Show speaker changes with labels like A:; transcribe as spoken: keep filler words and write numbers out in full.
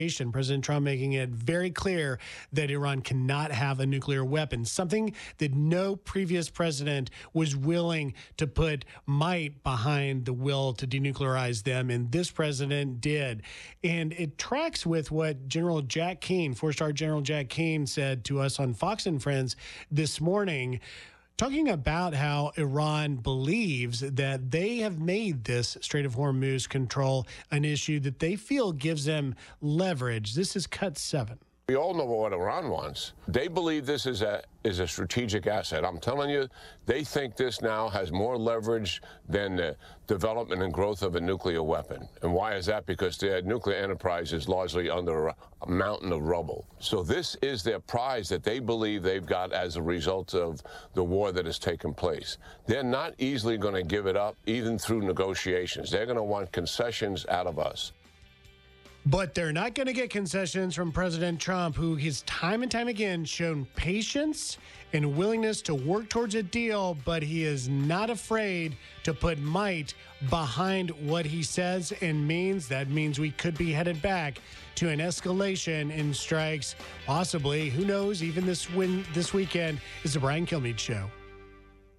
A: President Trump making it very clear that Iran cannot have a nuclear weapon, something that no previous president was willing to put might behind the will to denuclearize them, and this president did. And it tracks with what General Jack Keane, four-star General Jack Keane, said to us on Fox and Friends this morning, talking about how Iran believes that they have made this Strait of Hormuz control an issue that they feel gives them leverage. This is cut seven.
B: We all know what Iran wants. They believe this is a is a strategic asset. I'm telling you, they think this now has more leverage than the development and growth of a nuclear weapon. And why is that? Because their nuclear enterprise is largely under a, a mountain of rubble. So this is their prize that they believe they've got as a result of the war that has taken place. They're not easily going to give it up, even through negotiations. They're going to want concessions out of us.
A: But they're not going to get concessions from President Trump, who has time and time again shown patience and willingness to work towards a deal, but he is not afraid to put might behind what he says and means. That means we could be headed back to an escalation in strikes, possibly, who knows, even this win this weekend is the Brian Kilmeade Show.